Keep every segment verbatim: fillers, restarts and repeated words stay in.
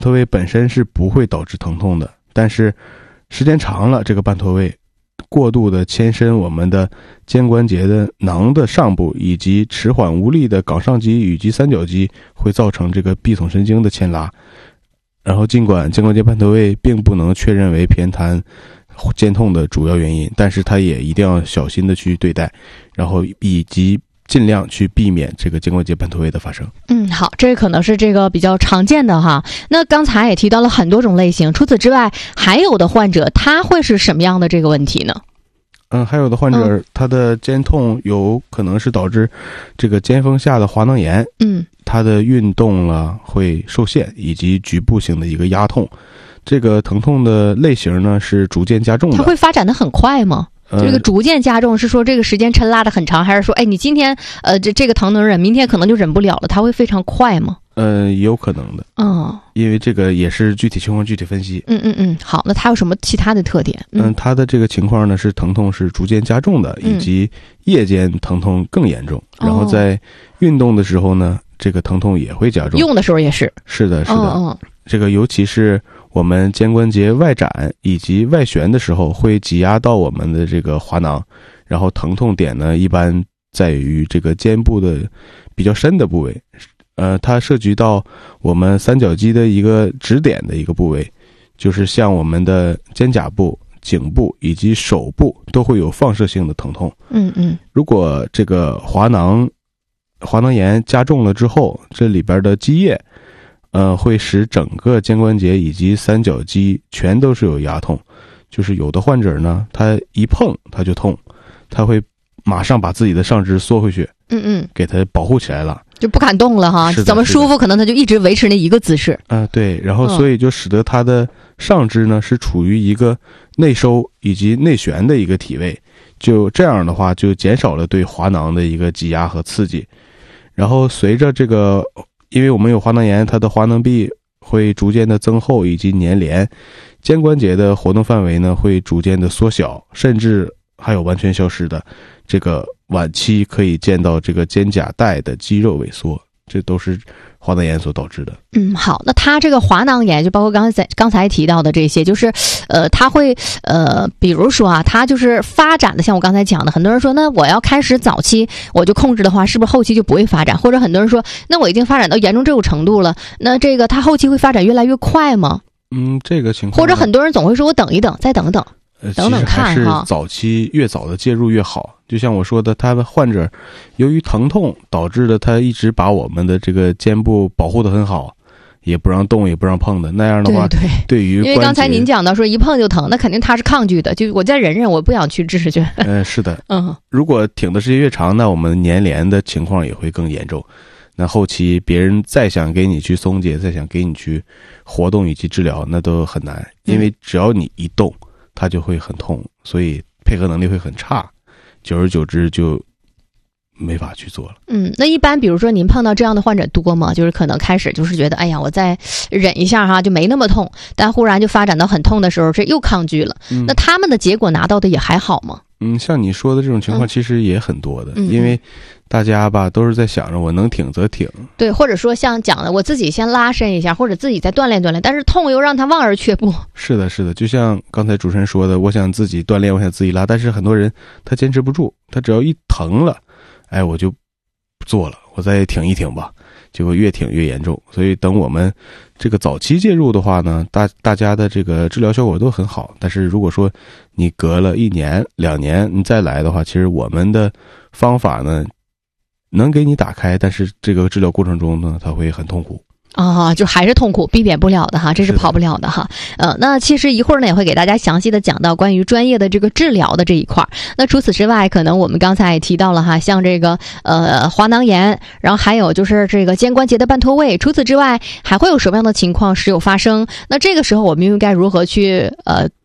脱位本身是不会导致疼痛的，但是时间长了，这个半脱位过度的牵伸我们的肩关节的囊的上部，以及迟缓无力的冈上肌以及三角肌，会造成这个臂耸神经的牵拉。然后尽管肩关节半脱位并不能确认为偏瘫肩痛的主要原因，但是它也一定要小心的去对待，然后以及尽量去避免这个肩关节半脱位的发生。 嗯，好，这可能是这个比较常见的哈。那刚才也提到了很多种类型，除此之外，还有的患者他会是什么样的这个问题呢？ 嗯，还有的患者、嗯、他的肩痛有可能是导致这个肩峰下的滑囊炎，嗯，他的运动了会受限，以及局部性的一个压痛。这个疼痛的类型呢是逐渐加重的。它会发展的很快吗？这个逐渐加重是说这个时间抻拉的很长，还是说哎你今天呃这这个疼能忍，明天可能就忍不了了，它会非常快吗？ 呃也有可能的。嗯，因为这个也是具体情况具体分析。 嗯嗯嗯，好，那它有什么其他的特点？ 嗯, 嗯它的这个情况呢是疼痛是逐渐加重的，以及夜间疼痛更严重、嗯、然后在运动的时候呢这个疼痛也会加重， 用的时候也是。 是的是的、哦、这个尤其是我们肩关节外展以及外旋的时候，会挤压到我们的这个滑囊，然后疼痛点呢一般在于这个肩部的比较深的部位，呃，它涉及到我们三角肌的一个指点的一个部位，就是像我们的肩胛部、颈部以及手部都会有放射性的疼痛。 嗯嗯， 如果这个滑囊滑囊炎加重了之后，这里边的积液呃，会使整个肩关节以及三角肌全都是有压痛，就是有的患者呢，他一碰他就痛，他会马上把自己的上肢缩回去， 嗯嗯， 给他保护起来了， 就不敢动了哈。怎么舒服，可能他就一直维持那一个姿势。 啊、呃，对，然后所以就使得他的上肢呢是处于一个内收以及内旋的一个体位，就这样的话就减少了对滑囊的一个挤压和刺激，然后随着这个。因为我们有滑囊炎，它的滑囊壁会逐渐的增厚以及粘连，肩关节的活动范围呢会逐渐的缩小，甚至还有完全消失的。这个晚期可以见到这个肩胛带的肌肉萎缩，这都是滑囊炎所导致的。 嗯，好，那它这个滑囊炎就包括刚才刚才提到的这些，就是呃，它会呃，比如说啊，它就是发展的，像我刚才讲的，很多人说，那我要开始早期我就控制的话，是不是后期就不会发展？或者很多人说，那我已经发展到严重这种程度了，那这个它后期会发展越来越快吗？ 嗯，这个情况， 或者很多人总会说，我等一等，再等等。 呃， 等等看哈， 其实还是早期越早的介入越好。就像我说的，他的患者由于疼痛导致的，他一直把我们的这个肩部保护得很好，也不让动，也不让碰的。那样的话， 对对， 对于因为刚才您讲到说一碰就疼，那肯定他是抗拒的，就我再忍忍，我不想去治去。 嗯、呃，是的， 嗯， 如果挺的时间越长，那我们粘连的情况也会更严重。那后期别人再想给你去松解，再想给你去活动以及治疗，那都很难，因为只要你一动。嗯，它就会很痛，所以配合能力会很差，久而久之就没法去做了。 嗯，那一般比如说您碰到这样的患者多吗？就是可能开始就是觉得哎呀我再忍一下哈就没那么痛，但忽然就发展到很痛的时候，这又抗拒了。嗯，那他们的结果拿到的也还好吗？ 嗯，像你说的这种情况其实也很多的。嗯，因为大家吧都是在想着我能挺则挺。 对，或者说像讲的我自己先拉伸一下，或者自己再锻炼锻炼，但是痛又让他望而却步。 是的是的，就像刚才主持人说的，我想自己锻炼，我想自己拉，但是很多人他坚持不住，他只要一疼了，哎我就不做了，我再挺一挺吧，结果越挺越严重。所以等我们这个早期介入的话呢，大大家的这个治疗效果都很好。但是如果说你隔了一年两年你再来的话，其实我们的方法呢能给你打开，但是这个治疗过程中呢它会很痛苦。 啊，就还是痛苦，避免不了的哈，这是跑不了的哈。呃，那其实一会儿呢也会给大家详细的讲到关于专业的这个治疗的这一块。那除此之外，可能我们刚才也提到了哈，像这个呃滑囊炎，然后还有就是这个肩关节的半脱位。除此之外，还会有什么样的情况时有发生？那这个时候我们又应该如何去呃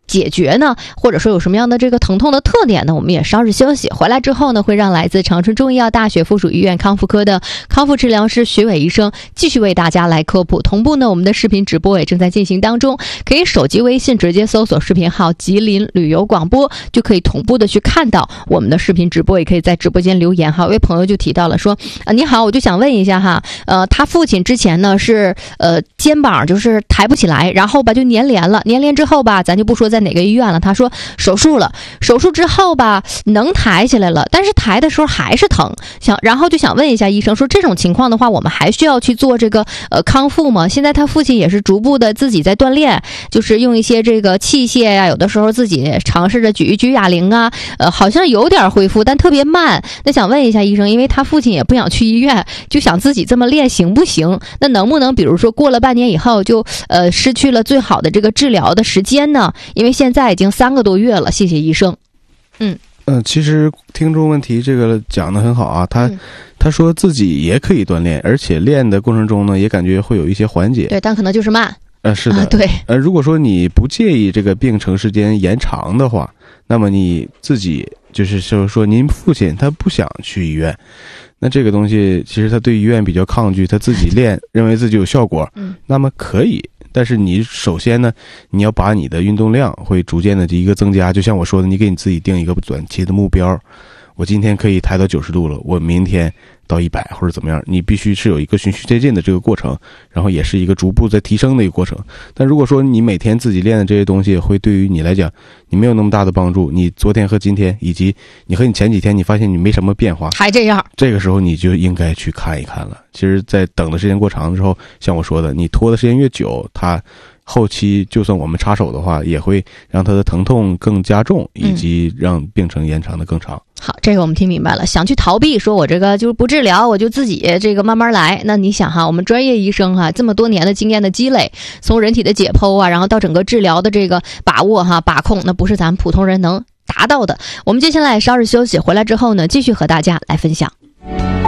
解决呢？或者说有什么样的这个疼痛的特点呢？我们也稍事休息，回来之后呢，会让来自长春中医药大学附属医院康复科的康复治疗师徐伟医生继续为大家来科普。同步呢，我们的视频直播也正在进行当中，可以手机微信直接搜索视频号吉林旅游广播，就可以同步的去看到我们的视频直播，也可以在直播间留言哈。有位朋友就提到了说，呃，你好，我就想问一下哈，呃，他父亲之前呢是呃肩膀就是抬不起来，然后吧就粘连了，粘连之后吧，咱就不说在哪个医院了，他说手术了，手术之后吧能抬起来了，但是抬的时候还是疼，想然后就想问一下医生说，这种情况的话，我们还需要去做这个呃康复吗？现在他父亲也是逐步的自己在锻炼，就是用一些这个器械呀、啊，有的时候自己尝试着举一举哑铃啊，呃，好像有点恢复，但特别慢。那想问一下医生，因为他父亲也不想去医院，就想自己这么练行不行？那能不能比如说过了半年以后就呃失去了最好的这个治疗的时间呢？因为现在已经三个多月了，谢谢医生。嗯嗯、呃，其实听众问题这个讲得很好啊，他、嗯、他说自己也可以锻炼，而且练的过程中呢，也感觉会有一些缓解。 对，但可能就是慢。 呃，是的， 啊、对。 呃，如果说你不介意这个病程时间延长的话，那么你自己就是就是说，您父亲他不想去医院，那这个东西其实他对医院比较抗拒，他自己练，认为自己有效果， 嗯， 那么可以。但是你首先呢，你要把你的运动量会逐渐的一个增加，就像我说的，你给你自己定一个短期的目标，我今天可以抬到九十度了，我明天到一百或者怎么样，你必须是有一个循序渐进的这个过程，然后也是一个逐步在提升的一个过程。但如果说你每天自己练的这些东西会对于你来讲你没有那么大的帮助，你昨天和今天以及你和你前几天你发现你没什么变化， 还这样，这个时候你就应该去看一看了。其实在等的时间过长的时候，像我说的，你拖的时间越久，它后期就算我们插手的话，也会让它的疼痛更加重，以及让病程延长的更长。 好，这个我们听明白了。想去逃避，说我这个就是不治疗，我就自己这个慢慢来。那你想哈，我们专业医生哈，这么多年的经验的积累，从人体的解剖啊，然后到整个治疗的这个把握哈、把控，那不是咱们普通人能达到的。我们接下来稍事休息，回来之后呢，继续和大家来分享。